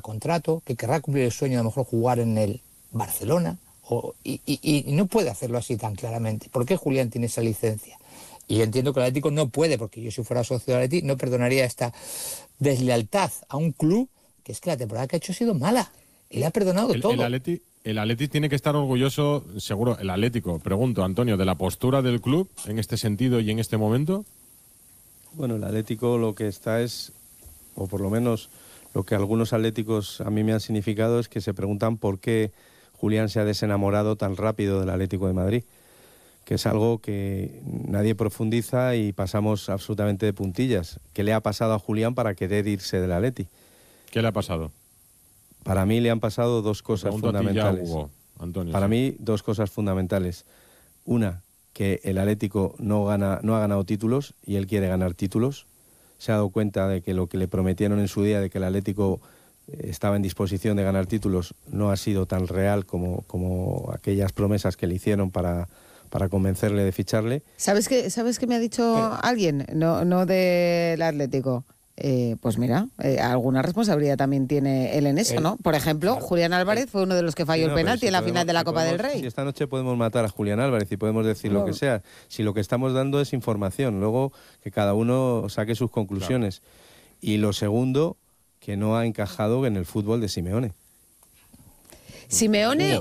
contrato, que querrá cumplir el sueño de a lo mejor jugar en el Barcelona, y no puede hacerlo así tan claramente. ¿Por qué Julián tiene esa licencia? Y yo entiendo que el Atlético no puede, porque yo si fuera socio del Atlético no perdonaría esta deslealtad a un club que es que la temporada que ha hecho ha sido mala. Y le ha perdonado todo. El Atlético tiene que estar orgulloso, seguro, el Atlético, pregunto, Antonio, de la postura del club en este sentido y en este momento. Bueno, el Atlético lo que está es, o por lo menos lo que algunos atléticos a mí me han significado, es que se preguntan por qué Julián se ha desenamorado tan rápido del Atlético de Madrid, que es algo que nadie profundiza y pasamos absolutamente de puntillas. ¿Qué le ha pasado a Julián para querer irse del Atleti? ¿Qué le ha pasado? Para mí le han pasado dos cosas fundamentales. Ya, Hugo, Antonio, para mí, dos cosas fundamentales. Una, que el Atlético no ha ganado títulos y él quiere ganar títulos. Se ha dado cuenta de que lo que le prometieron en su día, de que el Atlético estaba en disposición de ganar títulos, no ha sido tan real como aquellas promesas que le hicieron para convencerle de ficharle. ¿Sabes qué me ha dicho alguien? No del Atlético. Pues mira, alguna responsabilidad también tiene él en eso, ¿no? Por ejemplo, Julián Álvarez fue uno de los que falló el penalti en la final de la Copa del Rey. Si esta noche podemos matar a Julián Álvarez y podemos decir lo que sea, si lo que estamos dando es información, luego que cada uno saque sus conclusiones. Claro. Y lo segundo, que no ha encajado en el fútbol de Simeone. Simeone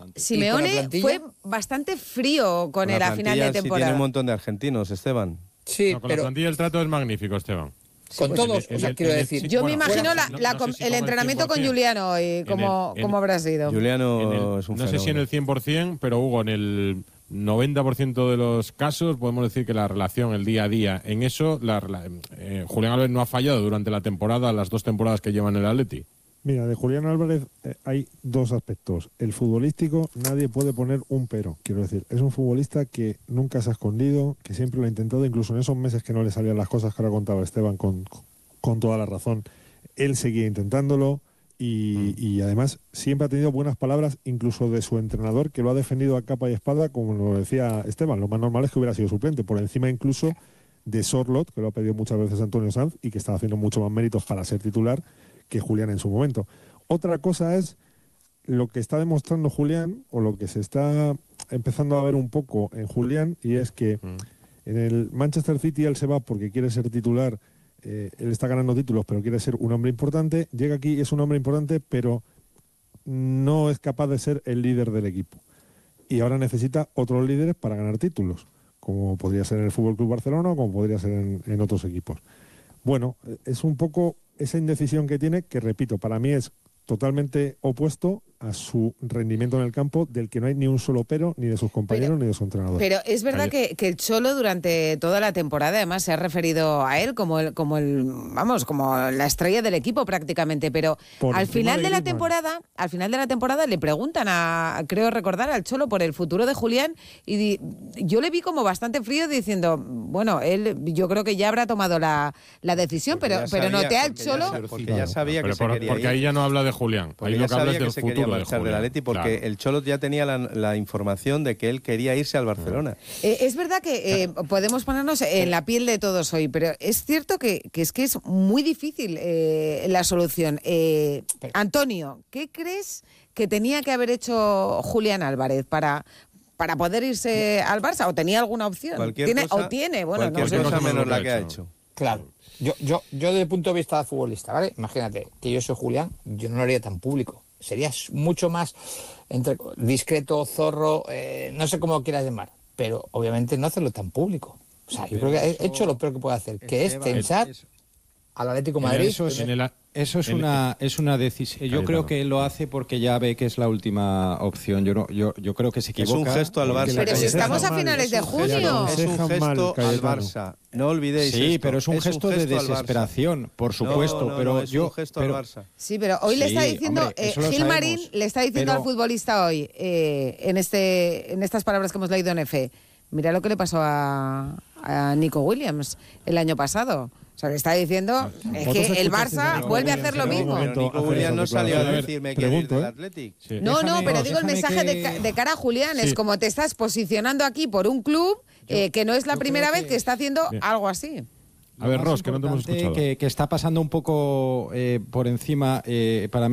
fue bastante frío con él a final de temporada. Sí, tiene un montón de argentinos, Esteban. Sí, con la plantilla el trato es magnífico, Esteban. Con todos, quiero decir. Yo me imagino el entrenamiento con Juliano y cómo habrá sido. Juliano es un fenómeno. No sé si en el 100%, pero Hugo, en el 90% de los casos podemos decir que la relación, el día a día, en eso, Julián Álvarez no ha fallado durante la temporada, las 2 temporadas que lleva en el Atleti. Mira, de Julián Álvarez hay 2 aspectos. El futbolístico, nadie puede poner un pero. Quiero decir, es un futbolista que nunca se ha escondido, que siempre lo ha intentado, incluso en esos meses que no le salían las cosas que ahora contaba Esteban con toda la razón. Él seguía intentándolo y además siempre ha tenido buenas palabras, incluso de su entrenador, que lo ha defendido a capa y espada, como lo decía Esteban. Lo más normal es que hubiera sido suplente, por encima incluso de Sorloth, que lo ha pedido muchas veces Antonio Sanz y que está haciendo mucho más méritos para ser titular que Julián en su momento. Otra cosa es lo que está demostrando Julián, o lo que se está empezando a ver un poco en Julián, y es que en el Manchester City él se va porque quiere ser titular, él está ganando títulos, pero quiere ser un hombre importante, llega aquí, es un hombre importante, pero no es capaz de ser el líder del equipo. Y ahora necesita otros líderes para ganar títulos, como podría ser en el Fútbol Club Barcelona o como podría ser en otros equipos. Bueno, es un poco esa indecisión que tiene, que repito, para mí es totalmente opuesto a su rendimiento en el campo, del que no hay ni un solo pero, ni de sus compañeros ni de su entrenador. Pero es verdad que el Cholo durante toda la temporada además se ha referido a él como la estrella del equipo prácticamente, pero al final de la temporada le preguntan creo recordar al Cholo por el futuro de Julián, y yo le vi como bastante frío diciendo, bueno, él yo creo que ya habrá tomado la decisión, pero noté al Cholo porque ya sabía que se quería ir. Porque ahí ya no habla de Julián, ahí lo que habla es del futuro de Julián. Del Atleti, porque el Cholo ya tenía la información de que él quería irse al Barcelona. Es verdad que podemos ponernos en la piel de todos hoy, pero es cierto que es muy difícil la solución. Antonio, ¿qué crees que tenía que haber hecho Julián Álvarez para poder irse al Barça? ¿O tenía alguna opción? Cualquier cosa menos la que ha hecho. Claro. Yo desde el punto de vista futbolista, ¿vale? Imagínate que yo soy Julián, yo no lo haría tan público. Sería mucho más discreto, zorro, no sé cómo quieras llamar, pero obviamente no hacerlo tan público. O sea, yo creo que ha hecho lo peor que puede hacer, que es tensar al Atlético de Madrid. Eso es una decisión. Yo creo que él lo hace porque ya ve que es la última opción. Yo creo que se equivoca. Es un gesto al Barça. Pero si estamos a finales de junio. Es un gesto al Barça. No olvidéis. Sí, pero es un gesto de desesperación, por supuesto. No, es un gesto al Barça. Sí, pero hoy le está diciendo, Gil Marín le está diciendo al futbolista hoy, en estas palabras que hemos leído en F, mira lo que le pasó a Nico Williams el año pasado. O sea, le está diciendo que el Barça vuelve a hacer lo mismo. Nico Williams no salió a decirme que ir del Athletic. Sí. No, pero digo el mensaje de cara a Julián. Sí. Es como te estás posicionando aquí por un club que no es la primera vez que está haciendo algo así. A ver, Ros, que no te hemos escuchado. Que está pasando un poco por encima para mí.